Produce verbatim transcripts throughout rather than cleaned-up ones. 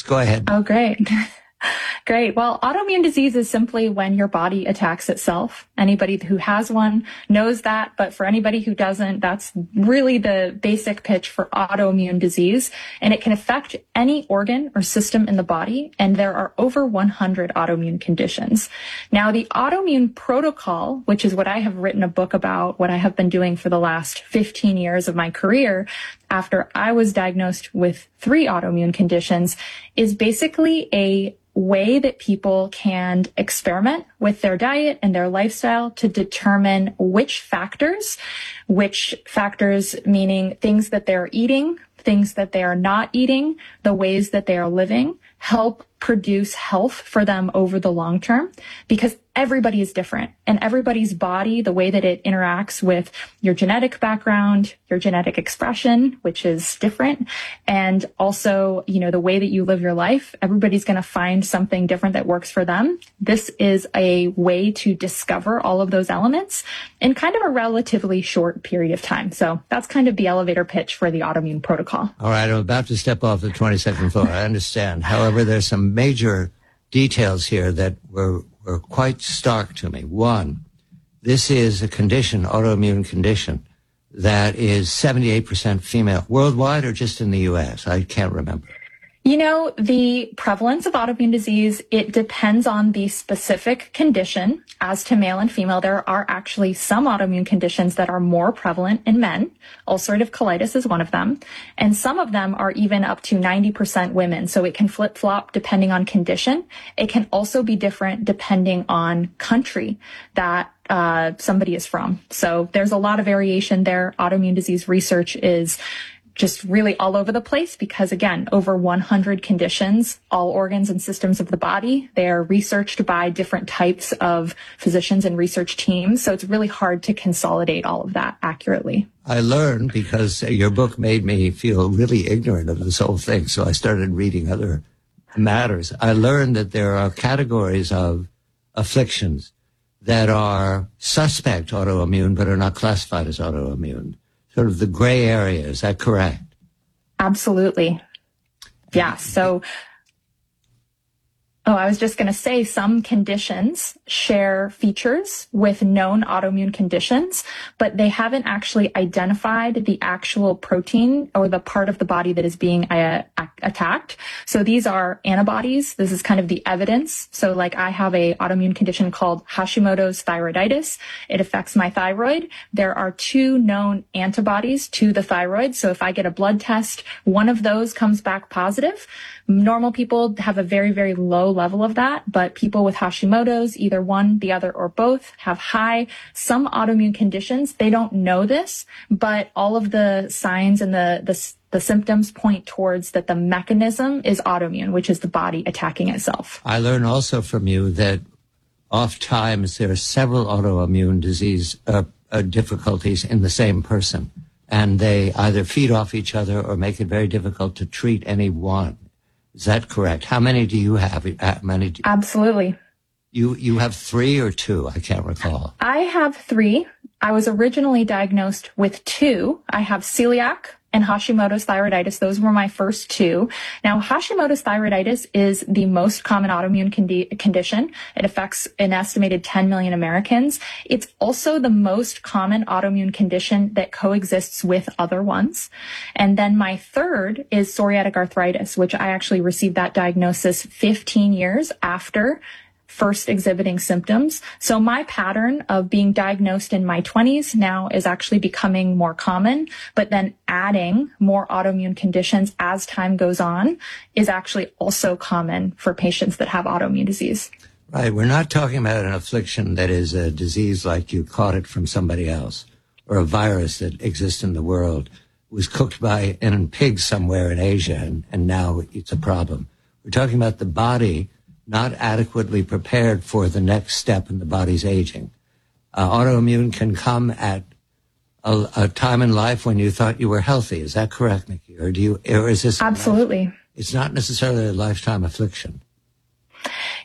Go ahead. Oh, great. Great. Well, autoimmune disease is simply when your body attacks itself. Anybody who has one knows that, but for anybody who doesn't, that's really the basic pitch for autoimmune disease. And it can affect any organ or system in the body. And there are over one hundred autoimmune conditions. Now, the autoimmune protocol, which is what I have written a book about, what I have been doing for the last fifteen years of my career, after I was diagnosed with three autoimmune conditions, is basically a way that people can experiment with their diet and their lifestyle to determine which factors, which factors meaning things that they're eating, things that they are not eating, the ways that they are living, help produce health for them over the long term, because everybody is different and everybody's body, the way that it interacts with your genetic background, your genetic expression, which is different. And also, you know, the way that you live your life, everybody's going to find something different that works for them. This is a way to discover all of those elements in kind of a relatively short period of time. So that's kind of the elevator pitch for the autoimmune protocol. All right. I'm about to step off the twenty-second floor. I understand. However, there's some major details here that were were quite stark to me. One, this is a condition, autoimmune condition, that is seventy-eight percent female worldwide or just in the U S? I can't remember. You know, the prevalence of autoimmune disease, it depends on the specific condition. As to male and female, there are actually some autoimmune conditions that are more prevalent in men. Ulcerative colitis is one of them. And some of them are even up to ninety percent women. So it can flip-flop depending on condition. It can also be different depending on country that uh, somebody is from. So there's a lot of variation there. Autoimmune disease research is just really all over the place because, again, over one hundred conditions, all organs and systems of the body. They are researched by different types of physicians and research teams. So it's really hard to consolidate all of that accurately. I learned because your book made me feel really ignorant of this whole thing. So I started reading other matters. I learned that there are categories of afflictions that are suspect autoimmune but are not classified as autoimmune. Sort of the gray area. Is that correct? Absolutely. Yeah. So, oh, I was just going to say some conditions share features with known autoimmune conditions, but they haven't actually identified the actual protein or the part of the body that is being uh, attacked. So these are antibodies. This is kind of the evidence. So like I have a autoimmune condition called Hashimoto's thyroiditis. It affects my thyroid. There are two known antibodies to the thyroid. So if I get a blood test, one of those comes back positive. Normal people have a very, very low level of that, but people with Hashimoto's, either one, the other, or both, have high. Some autoimmune conditions, they don't know this, but all of the signs and the, the, the symptoms point towards that the mechanism is autoimmune, which is the body attacking itself. I learned also from you that oftentimes there are several autoimmune disease uh, uh, difficulties in the same person, and they either feed off each other or make it very difficult to treat any one. Is that correct? How many do you have? How many do you... Absolutely. You you have three or two? I can't recall. I have three. I was originally diagnosed with two. I have celiac and Hashimoto's thyroiditis. Those were my first two. Now, Hashimoto's thyroiditis is the most common autoimmune condi- condition. It affects an estimated ten million Americans. It's also the most common autoimmune condition that coexists with other ones. And then my third is psoriatic arthritis, which I actually received that diagnosis fifteen years after first exhibiting symptoms. So my pattern of being diagnosed in my twenties now is actually becoming more common, but then adding more autoimmune conditions as time goes on is actually also common for patients that have autoimmune disease. Right. We're not talking about an affliction that is a disease like you caught it from somebody else or a virus that exists in the world, was cooked by in pigs somewhere in Asia, and, and now it's a problem. We're talking about the body not adequately prepared for the next step in the body's aging. Uh, autoimmune can come at a, a time in life when you thought you were healthy. Is that correct, Nikki? Or do you, or is this? Absolutely. It's not necessarily a lifetime affliction.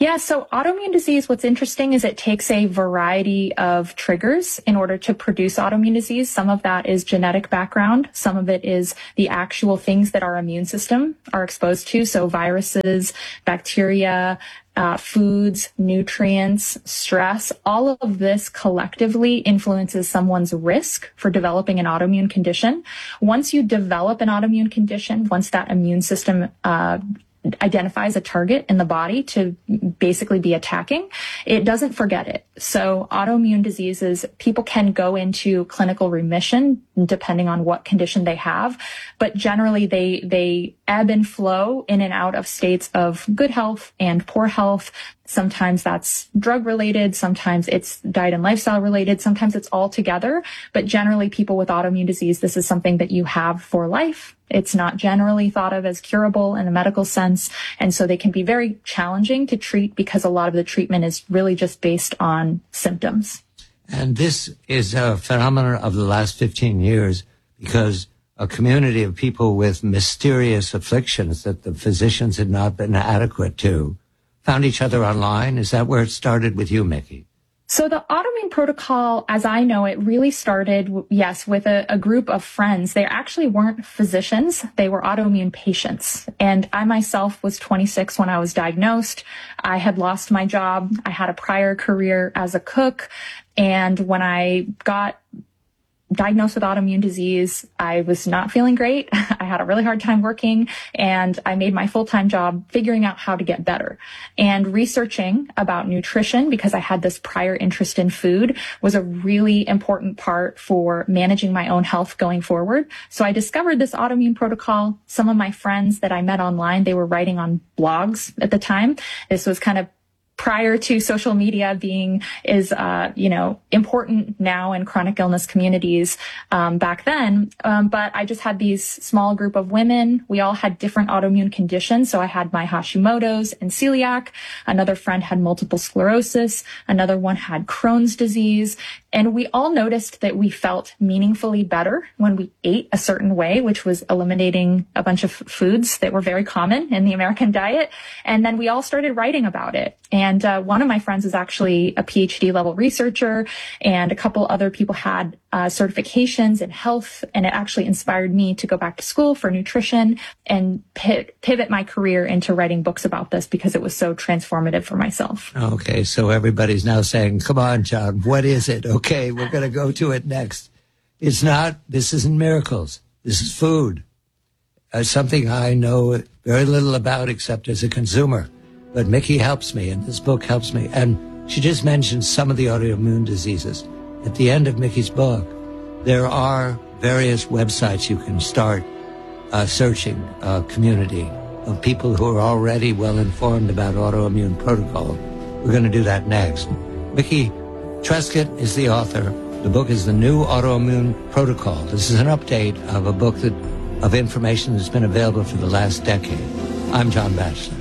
Yeah, so autoimmune disease, what's interesting is it takes a variety of triggers in order to produce autoimmune disease. Some of that is genetic background. Some of it is the actual things that our immune system are exposed to. So viruses, bacteria, uh, foods, nutrients, stress, all of this collectively influences someone's risk for developing an autoimmune condition. Once you develop an autoimmune condition, once that immune system, uh, identifies a target in the body to basically be attacking, it doesn't forget it. So autoimmune diseases, people can go into clinical remission depending on what condition they have, but generally they, they ebb and flow in and out of states of good health and poor health. Sometimes that's drug related. Sometimes it's diet and lifestyle related. Sometimes it's all together. But generally people with autoimmune disease, this is something that you have for life. It's not generally thought of as curable in a medical sense. And so they can be very challenging to treat because a lot of the treatment is really just based on symptoms. And this is a phenomenon of the last fifteen years because a community of people with mysterious afflictions that the physicians had not been adequate to found each other online. Is that where it started with you, Mickey? So the autoimmune protocol, as I know it, really started, yes, with a, a group of friends. They actually weren't physicians. They were autoimmune patients. And I myself was twenty-six when I was diagnosed. I had lost my job. I had a prior career as a cook. And when I got diagnosed with autoimmune disease, I was not feeling great. I had a really hard time working, and I made my full-time job figuring out how to get better. And researching about nutrition, because I had this prior interest in food, was a really important part for managing my own health going forward. So I discovered this autoimmune protocol. Some of my friends that I met online, they were writing on blogs at the time. This was kind of prior to social media being is, uh, you know, important now in chronic illness communities, um, back then. Um, but I just had these small group of women. We all had different autoimmune conditions. So I had my Hashimoto's and celiac. Another friend had multiple sclerosis. Another one had Crohn's disease. And we all noticed that we felt meaningfully better when we ate a certain way, which was eliminating a bunch of foods that were very common in the American diet. And then we all started writing about it. And uh, one of my friends is actually a PhD level researcher, and a couple other people had uh, certifications in health. And it actually inspired me to go back to school for nutrition and p- pivot my career into writing books about this because it was so transformative for myself. Okay, so everybody's now saying, come on, John, what is it? Okay, we're going to go to it next. It's not, this isn't miracles. This is food. Uh, something I know very little about except as a consumer. But Mickey helps me, and this book helps me. And she just mentioned some of the autoimmune diseases. At the end of Mickey's book, there are various websites you can start uh, searching a community of people who are already well informed about autoimmune protocol. We're going to do that next. Mickey Trescott is the author. The book is The New Autoimmune Protocol. This is an update of a book that of information that's been available for the last decade. I'm John Batchelor.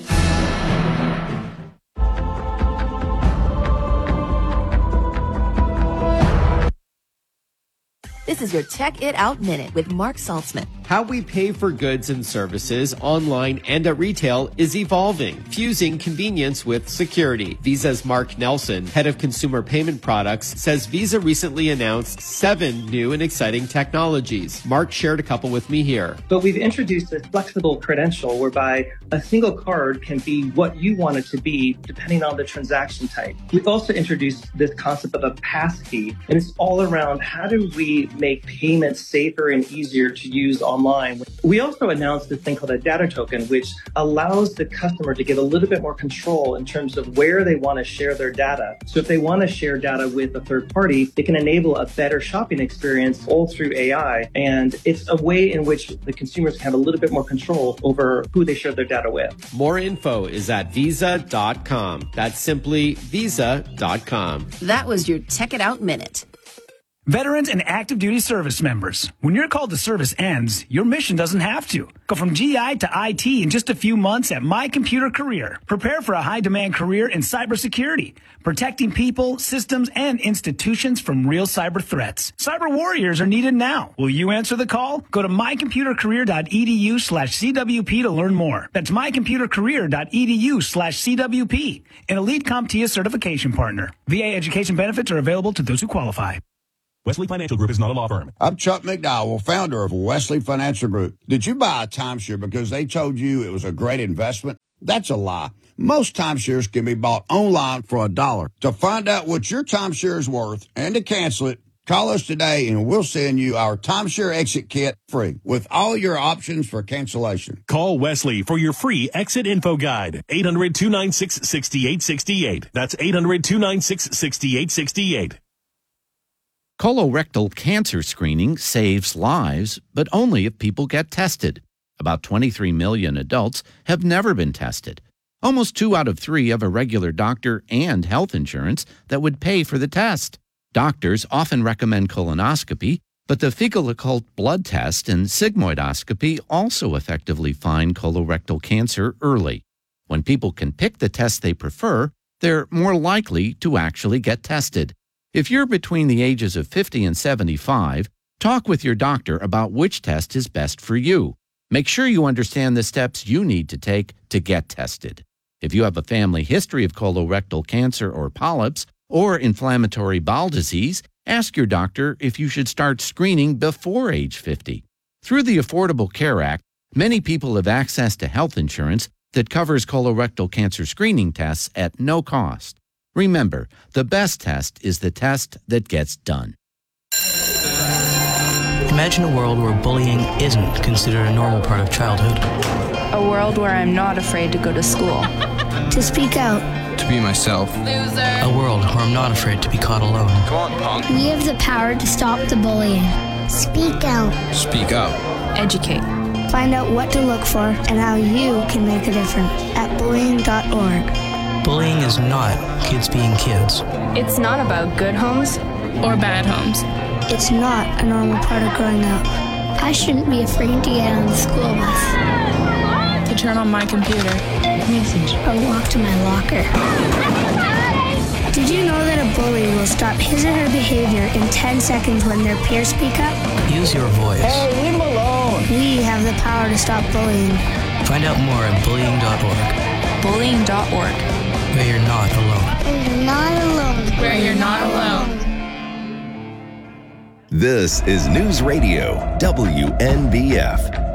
This is your Check It Out Minute with Mark Saltzman. How we pay for goods and services online and at retail is evolving, fusing convenience with security. Visa's Mark Nelson, head of consumer payment products, says Visa recently announced seven new and exciting technologies. Mark shared a couple with me here. But we've introduced this flexible credential whereby a single card can be what you want it to be depending on the transaction type. We've also introduced this concept of a passkey, and it's all around how do we make payments safer and easier to use online. Online. We also announced this thing called a data token, which allows the customer to get a little bit more control in terms of where they want to share their data. So if they want to share data with a third party, it can enable a better shopping experience all through A I. And it's a way in which the consumers can have a little bit more control over who they share their data with. More info is at visa dot com. That's simply visa dot com. That was your Check It Out Minute. Veterans and active duty service members, when your call to service ends, your mission doesn't have to. Go from G I to I T in just a few months at My Computer Career. Prepare for a high-demand career in cybersecurity, protecting people, systems, and institutions from real cyber threats. Cyber warriors are needed now. Will you answer the call? Go to mycomputercareer.edu slash CWP to learn more. That's mycomputercareer.edu slash CWP, an Elite CompTIA certification partner. V A education benefits are available to those who qualify. Wesley Financial Group is not a law firm. I'm Chuck McDowell, founder of Wesley Financial Group. Did you buy a timeshare because they told you it was a great investment? That's a lie. Most timeshares can be bought online for a dollar. To find out what your timeshare is worth and to cancel it, call us today and we'll send you our timeshare exit kit free with all your options for cancellation. Call Wesley for your free exit info guide. eight hundred, two nine six, six eight six eight. That's eight hundred, two nine six, six eight six eight. Colorectal cancer screening saves lives, but only if people get tested. About twenty-three million adults have never been tested. Almost two out of three have a regular doctor and health insurance that would pay for the test. Doctors often recommend colonoscopy, but the fecal occult blood test and sigmoidoscopy also effectively find colorectal cancer early. When people can pick the test they prefer, they're more likely to actually get tested. If you're between the ages of fifty and seventy-five, talk with your doctor about which test is best for you. Make sure you understand the steps you need to take to get tested. If you have a family history of colorectal cancer or polyps or inflammatory bowel disease, ask your doctor if you should start screening before age fifty. Through the Affordable Care Act, many people have access to health insurance that covers colorectal cancer screening tests at no cost. Remember, the best test is the test that gets done. Imagine a world where bullying isn't considered a normal part of childhood. A world where I'm not afraid to go to school. To speak out. To be myself. Loser. A world where I'm not afraid to be caught alone. Come on, punk. We have the power to stop the bullying. Speak out. Speak up. Educate. Find out what to look for and how you can make a difference at bullying dot org. Bullying is not kids being kids. It's not about good homes or bad homes. It's not a normal part of growing up. I shouldn't be afraid to get on the school bus. To turn on my computer. Message. Or walk to my locker. Did you know that a bully will stop his or her behavior in ten seconds when their peers speak up? Use your voice. Hey, leave them alone. We have the power to stop bullying. Find out more at bullying dot org. bullying dot org. Where you're not alone. Where you're not alone. Where you're not alone. This is News Radio W N B F.